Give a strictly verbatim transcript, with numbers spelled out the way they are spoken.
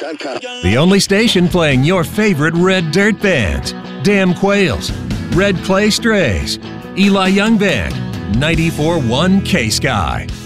dot com. The only station playing your favorite red dirt bands. Damn Quails, Red Clay Strays, Eli Young Band, ninety-four point one K-Sky.